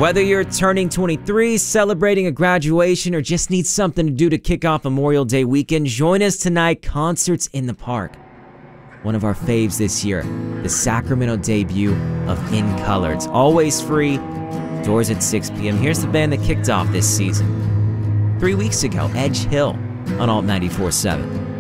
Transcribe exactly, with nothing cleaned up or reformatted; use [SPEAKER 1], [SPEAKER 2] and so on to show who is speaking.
[SPEAKER 1] Whether you're turning twenty-three, celebrating a graduation, or just need something to do to kick off Memorial Day weekend, join us tonight, Concerts in the Park. One of our faves this year, the Sacramento debut of In Color. It's always free, doors at six p m Here's the band that kicked off this season. Three weeks ago, Edge Hill on Alt ninety-four point seven.